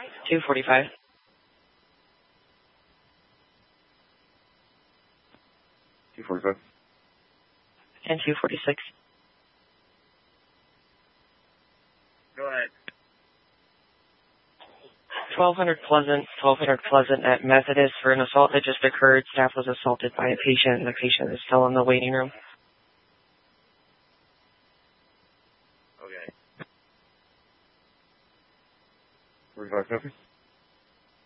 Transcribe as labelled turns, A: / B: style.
A: 245. And 246.
B: Go ahead.
A: 1200 Pleasant at Methodist for an assault that just occurred. Staff was assaulted by a patient, and the patient is still in the waiting room.
B: Okay.
C: 45 copy.